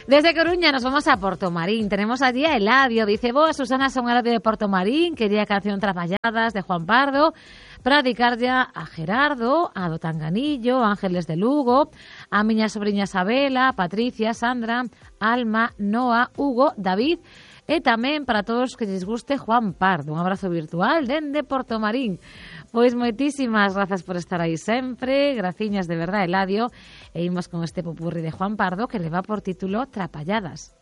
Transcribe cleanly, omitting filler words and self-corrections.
Desde Coruña nos vamos a Portomarín. Tenemos allí a Eladio. Dice, boa, Susana, son Eladio de Portomarín. Quería canción Trapalladas de Juan Pardo. Para dedicar ya a Gerardo, a do Tanganillo, a Ángeles de Lugo, a miña sobrinha Sabela, Patricia, Sandra, Alma, Noa, Hugo, David e tamén para todos os que lles guste Juan Pardo. Un abrazo virtual dende Portomarín. Pois moitísimas grazas por estar aí sempre, graciñas de verdade, Eladio, e imos con este popurrí de Juan Pardo que leva por título Trapalladas.